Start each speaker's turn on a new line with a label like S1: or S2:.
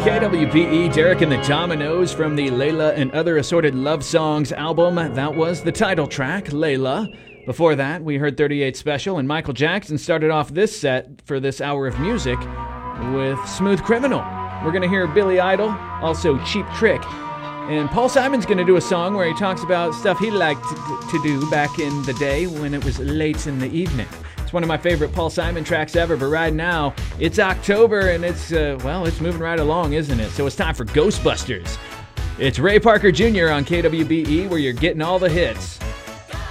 S1: KWPE, Derek and the Dominoes from the Layla and Other Assorted Love Songs album. That was the title track, Layla. Before that, we heard 38 Special, and Michael Jackson started off this set for this hour of music with Smooth Criminal. We're going to hear Billy Idol, also Cheap Trick. And Paul Simon's going to do a song where he talks about stuff he liked to do back in the day when it was late in the evening. It's one of my favorite Paul Simon tracks ever, but right now, it's October and it's moving right along, isn't it? So it's time for Ghostbusters. It's Ray Parker Jr. on KWBE where you're getting all the hits.